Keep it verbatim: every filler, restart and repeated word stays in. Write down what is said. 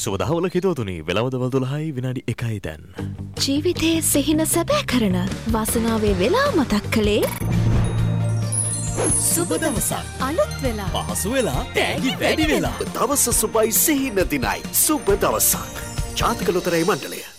සුබදහවල හිතවතුනි වෙලවදවල් දොළහයි විනාඩි එකයි දැන්. ජීවිතයේ සිහින සැබෑ කරන වාසනාවේ වෙලා මතක් කළේ සුබ දවසක් අලුත් වෙලා පහසු වෙලා තෑගි වැඩි වෙලා දවස සුබයි සිහින දිනයි සුබ දවසක් ජාතික ලොතරැයි මණ්ඩලය